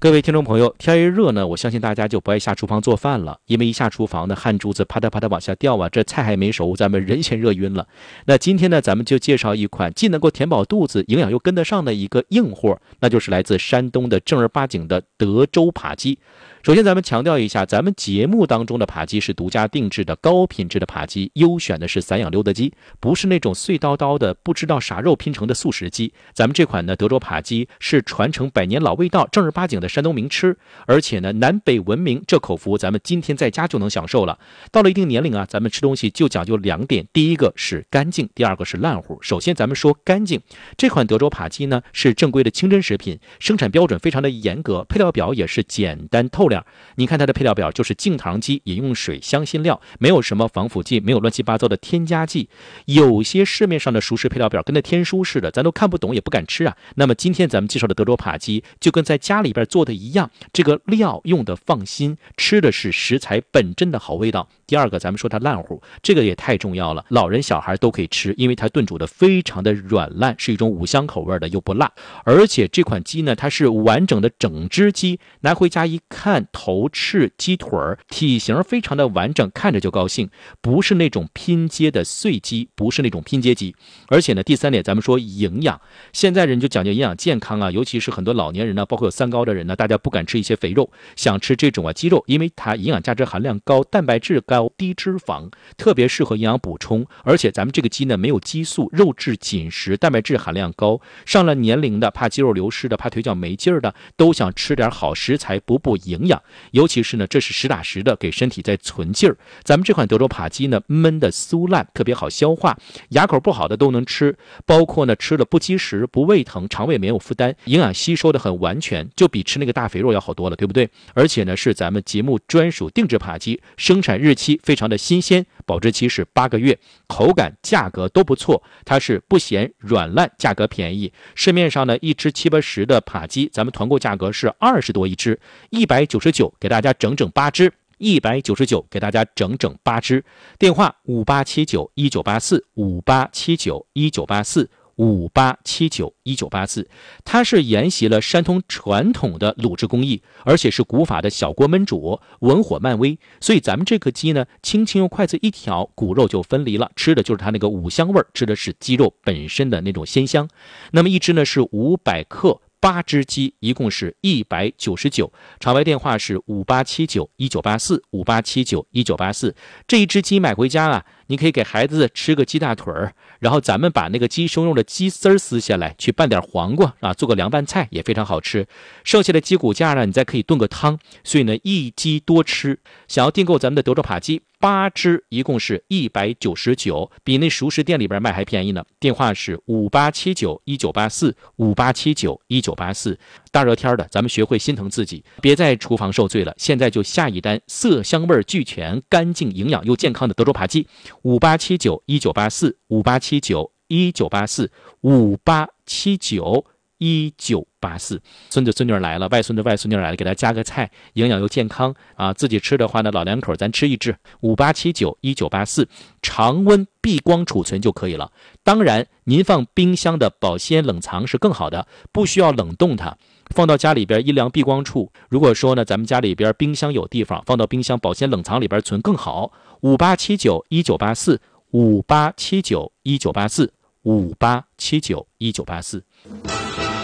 各位听众朋友，天一热呢，我相信大家就不爱下厨房做饭了，因为一下厨房呢，汗珠子啪嗒啪嗒往下掉啊，这菜还没熟，咱们人先热晕了。那今天呢，咱们就介绍一款既能够填饱肚子，营养又跟得上的一个硬货，那就是来自山东的正儿八经的德州扒鸡。首先咱们强调一下，咱们节目当中的扒鸡是独家定制的高品质的扒鸡，优选的是散养溜的鸡，不是那种碎叨叨的不知道啥肉拼成的速食鸡。咱们这款呢德州扒鸡是传承100年老味道，正儿八经的山东名吃，而且呢南北闻名，这口福咱们今天在家就能享受了。到了一定年龄啊，咱们吃东西就讲究2点，第一个是干净，第二个是烂乎。首先咱们说干净，这款德州扒鸡呢是正规的清真食品，生产标准非常的严格，配料表也是简单透亮。你看它的配料表就是净糖鸡、饮用水、香辛料，没有什么防腐剂，没有乱七八糟的添加剂。有些市面上的熟食配料表跟那天书似的，咱都看不懂也不敢吃啊。那么今天咱们介绍的德州扒鸡就跟在家里边做的一样，这个料用的放心，吃的是食材本真的好味道。第二个咱们说它烂乎，这个也太重要了，老人小孩都可以吃，因为它炖煮的非常的软烂，是一种五香口味的，又不辣。而且这款鸡呢，它是完整的整只鸡，拿回家一看，头翅鸡腿体型非常的完整，看着就高兴，不是那种拼接的碎鸡，不是那种拼接鸡。而且呢，第三点咱们说营养，现在人就讲究营养健康啊，尤其是很多老年人呢，包括有三高的人呢，大家不敢吃一些肥肉，想吃这种鸡肉，因为它营养价值含量高，蛋白质高，低脂肪，特别适合营养补充。而且咱们这个鸡呢没有激素，肉质紧实，蛋白质含量高，上了年龄的，怕肌肉流失的，怕腿脚没劲儿的，都想吃点好食材，补补营养。尤其是呢，这是实打实的给身体在存劲儿。咱们这款德州扒鸡呢，焖的酥烂，特别好消化，牙口不好的都能吃，包括呢吃了不积食、不胃疼，肠胃没有负担，营养吸收的很完全，就比吃那个大肥肉要好多了，对不对？而且呢，是咱们节目专属定制扒鸡，生产日期非常的新鲜，保质期是8个月，口感、价格都不错，它是不咸软烂，价格便宜。市面上呢，一只70-80的扒鸡，咱们团购价格是20多一只，199给大家整整8只。199给大家整整8只，电话5879-1984，5879-1984，5879-1984，它是沿袭了山东传统的卤制工艺，而且是古法的小锅焖煮，文火慢煨，所以咱们这个鸡呢，轻轻用筷子一挑，骨肉就分离了，吃的就是它那个五香味，吃的是鸡肉本身的那种鲜香。那么一只呢是500克。8只鸡一共是199，场外电话是5879-1984，5879-1984。这一只鸡买回家啊，你可以给孩子吃个鸡大腿儿，然后咱们把那个鸡胸肉的鸡丝儿撕下来，去拌点黄瓜啊，做个凉拌菜也非常好吃。剩下的鸡骨架呢，你再可以炖个汤。所以呢，一鸡多吃。想要订购咱们的德州扒鸡，8只一共是199，比那熟食店里边卖还便宜呢。电话是5879-1984，5879-1984。大热天的，咱们学会心疼自己，别在厨房受罪了。现在就下一单，色香味俱全，干净营养又健康的德州扒鸡，5879-1984，5879-1984，5879-1984。孙子孙女来了，外孙子外孙女来了，给他加个菜，营养又健康啊！自己吃的话呢，老两口咱吃一只，5879-1984，常温避光储存就可以了。当然，您放冰箱的保鲜冷藏是更好的，不需要冷冻它。放到家里边阴凉避光处，如果说呢咱们家里边冰箱有地方，放到冰箱保鲜冷藏里边存更好。5879-1984，5879-1984，5879-1984。